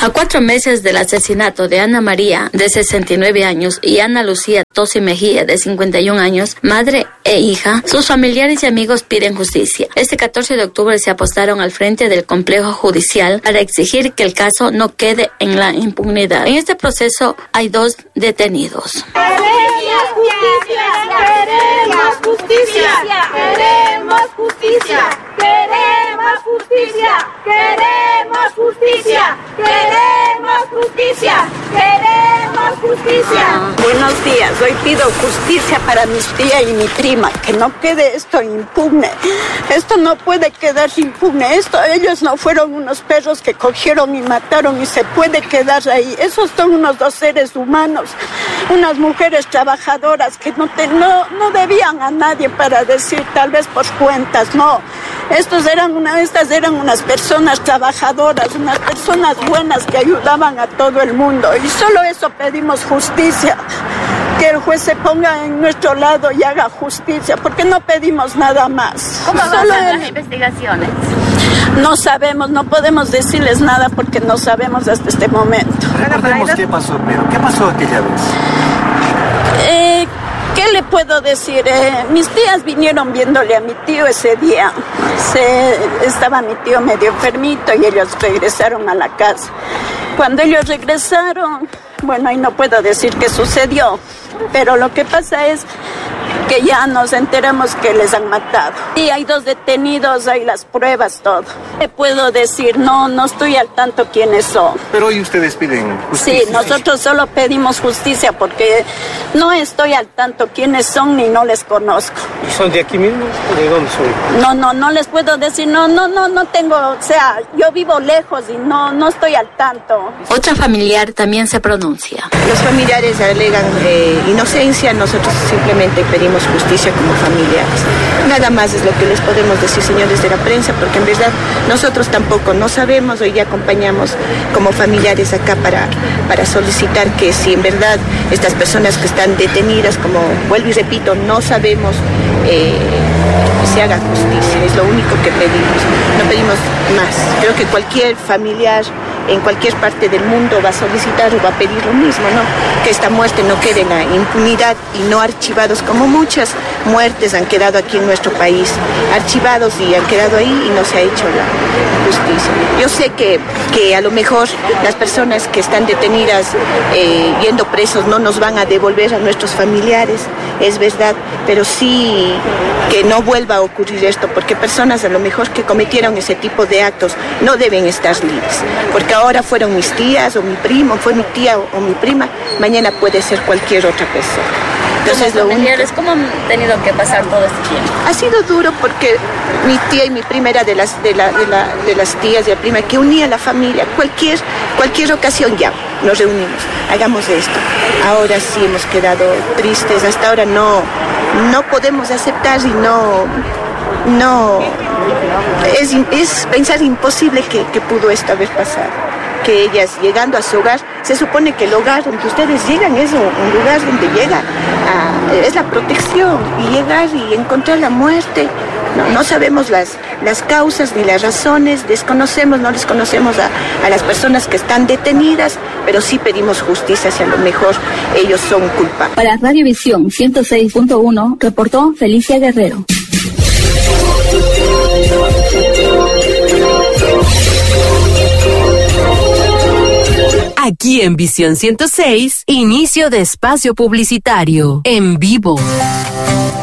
A 4 meses del asesinato de Ana María, de 69 años, y Ana Lucía Tosi Mejía, de 51 años, madre e hija, sus familiares y amigos piden justicia. Este 14 de octubre se apostaron al frente del complejo judicial para exigir que el caso no quede en la impunidad. En este proceso hay 2 detenidos. Queremos justicia, queremos justicia, queremos justicia, queremos justicia, queremos justicia, queremos justicia. Buenos días, hoy pido justicia para mi tía y mi prima, que no quede esto impune. Esto no puede quedar impune. Ellos no fueron unos perros que cogieron y mataron y se puede quedar ahí. Esos son unos 2 seres humanos, unas mujeres trabajadoras que no debían a nadie para decir, tal vez por cuentas, no. Estas eran unas personas trabajadoras, unas personas buenas que ayudaban a todo el mundo. Y solo eso pedimos justicia. Que el juez se ponga en nuestro lado y haga justicia, porque no pedimos nada más. ¿Cómo avanzan las investigaciones? No sabemos, no podemos decirles nada porque no sabemos hasta este momento. Recordemos qué pasó, pero ¿qué pasó aquella vez? ¿Qué le puedo decir? Mis tías vinieron viéndole a mi tío ese día. Estaba mi tío medio enfermito y ellos regresaron a la casa. Cuando ellos regresaron, bueno, ahí no puedo decir qué sucedió, pero lo que pasa es que ya nos enteramos que les han matado. Y hay 2 detenidos, hay las pruebas, todo. ¿Qué puedo decir? No estoy al tanto quiénes son. Pero hoy ustedes piden justicia. Sí, nosotros solo pedimos justicia porque no estoy al tanto quiénes son ni no les conozco. ¿Y son de aquí mismo? ¿De dónde son? No les puedo decir, no tengo, o sea, yo vivo lejos y no estoy al tanto. Otra familiar también se pronuncia. Los familiares alegan inocencia, nosotros simplemente pedimos justicia como familiares. Nada más es lo que les podemos decir, señores de la prensa, porque en verdad nosotros tampoco no sabemos. Hoy ya acompañamos como familiares acá para solicitar que si en verdad estas personas que están detenidas, como vuelvo y repito, no sabemos, se haga justicia. Es lo único que pedimos, no pedimos más. Creo que cualquier familiar en cualquier parte del mundo va a solicitar o va a pedir lo mismo, ¿no? Que esta muerte no quede en la impunidad y no archivados, como muchas muertes han quedado aquí en nuestro país, archivados y han quedado ahí y no se ha hecho la justicia. Yo sé que a lo mejor las personas que están detenidas yendo presos no nos van a devolver a nuestros familiares, es verdad, pero sí que no vuelva a ocurrir esto, porque personas a lo mejor que cometieron ese tipo de actos no deben estar libres, porque ahora fueron mis tías o mi primo, fue mi tía o mi prima, mañana puede ser cualquier otra persona. Entonces, como familiares, ¿cómo han tenido que pasar todo este tiempo? Ha sido duro porque mi tía y mi prima era de las tías y la prima que unía a la familia. Cualquier ocasión ya nos reunimos, hagamos esto. Ahora sí hemos quedado tristes, hasta ahora no podemos aceptar y es pensar imposible que pudo esto haber pasado. Que ellas llegando a su hogar, se supone que el hogar donde ustedes llegan es un lugar donde es la protección, y llegar y encontrar la muerte. No sabemos las causas ni las razones, no les conocemos a las personas que están detenidas, pero sí pedimos justicia si a lo mejor ellos son culpables. Para Radiovisión 106.1 reportó Felicia Guerrero. Aquí en Visión 106, inicio de espacio publicitario, en vivo.